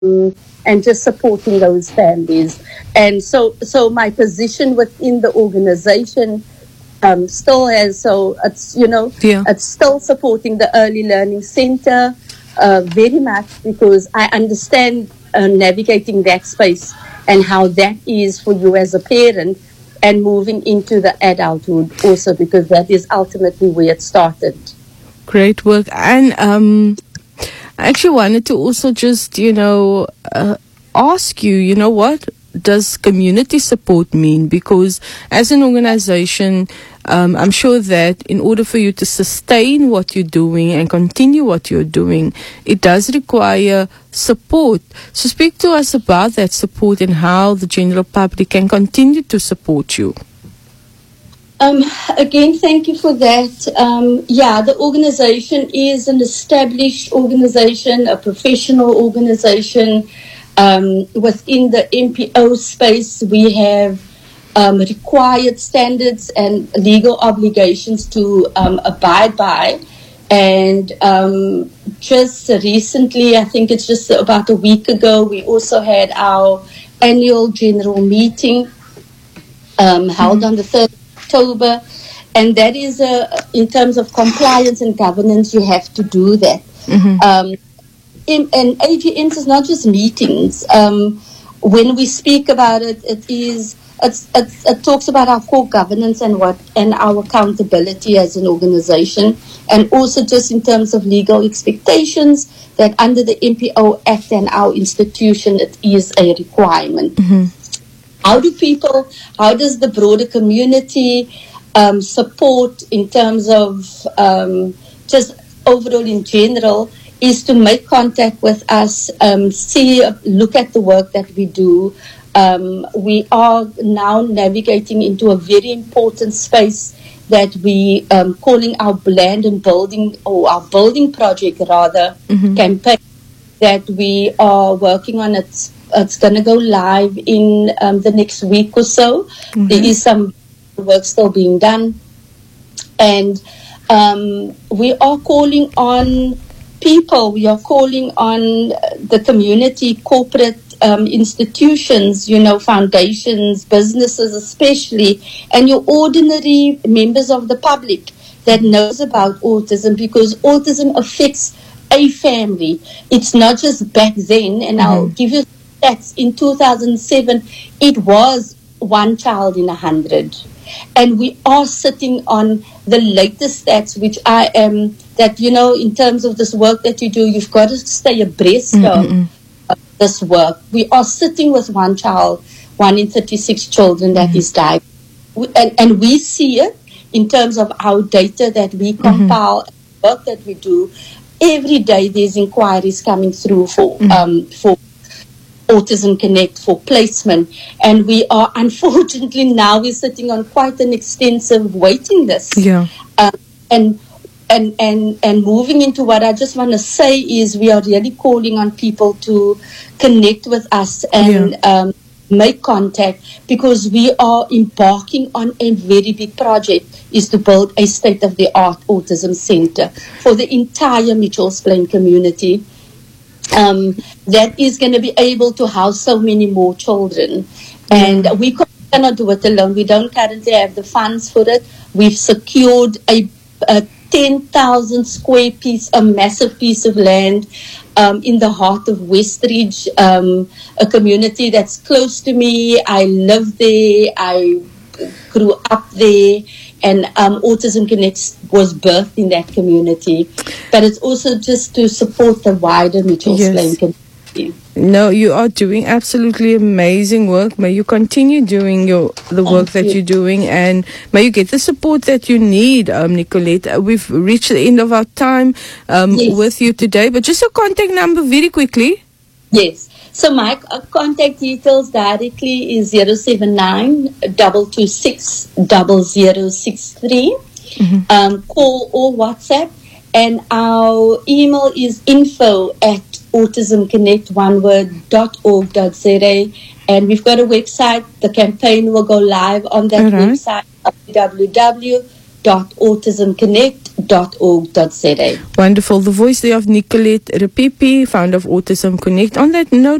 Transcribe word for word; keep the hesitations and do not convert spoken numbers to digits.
um, and just supporting those families. And so, so my position within the organization um, still has, so it's, you know, Yeah. it's still supporting the Early Learning Center uh, very much, because I understand uh, navigating that space and how that is for you as a parent, and moving into the adulthood also, because that is ultimately where it started. Great work. And um, I actually wanted to also just, you know, uh, ask you, you know, what does community support mean? Because as an organization, um, I'm sure that in order for you to sustain what you're doing and continue what you're doing, it does require support. So speak to us about that support and how the general public can continue to support you. Um, again, thank you for that. Um, yeah, the organization is an established organization, a professional organization. Um, within the M P O space, we have um, required standards and legal obligations to um, abide by. And um, just recently, I think it's just about a week ago, we also had our annual general meeting um, held mm-hmm. on the third of October. And that is, uh, in terms of compliance and governance, you have to do that. Mm-hmm. Um, in, and A G Ms is not just meetings. Um, when we speak about it, it is it's, it's, it talks about our core governance and what and our accountability as an organization, and also just in terms of legal expectations that under the M P O Act and our institution, it is a requirement. Mm-hmm. How do people? How does the broader community um, support in terms of um, just overall in general? Is to make contact with us, um, see, look at the work that we do. Um, we are now navigating into a very important space that we um, calling our land and building, or our building project rather, mm-hmm. campaign that we are working on. It's, it's going to go live in um, the next week or so. Mm-hmm. There is some work still being done. And um, we are calling on people, we are calling on the community, corporate um, institutions, you know, foundations, businesses especially, and your ordinary members of the public that knows about autism, because autism affects a family. It's not just back then, and mm-hmm. I'll give you stats. In two thousand seven, it was one child in a hundred. And we are sitting on the latest stats, which I am, that, you know, in terms of this work that you do, you've got to stay abreast mm-hmm. of this work. We are sitting with one child, one in thirty-six children that mm-hmm. is diagnosed. And, and we see it in terms of our data that we compile, mm-hmm. work that we do. Every day there's inquiries coming through for mm-hmm. um, for Autism Connect, for placement, and we are, unfortunately, now we're sitting on quite an extensive waiting list. Yeah. Um, and and and and moving into what I just want to say is, we are really calling on people to connect with us and yeah. um, make contact, because we are embarking on a very big project, is to build a state-of-the-art autism center for the entire Mitchells Plain community. Um, that is going to be able to house so many more children. And mm. we cannot do it alone. We don't currently have the funds for it. We've secured a, a ten thousand square piece, a massive piece of land um, in the heart of Westridge, um, a community that's close to me. I live there. I grew up there. And um, Autism Connect was birthed in that community. But it's also just to support the wider Mitchells Plain community. No, you are doing absolutely amazing work. May you continue doing your the work Thank that you. you're doing, and may you get the support that you need, um, Nicolette. Uh, we've reached the end of our time um, yes. with you today. But just your contact number very quickly. Yes. So my uh, contact details directly is zero seven nine, two two six, zero zero six three. Mm-hmm. Um, call or WhatsApp. And our email is info at autismconnect, one word, dot org dot za. And we've got a website. The campaign will go live on that right. website, w w w dot autism connect dot org dot za. Wonderful. The voice there of Nicolette Repepe, founder of Autism Connect. On that note,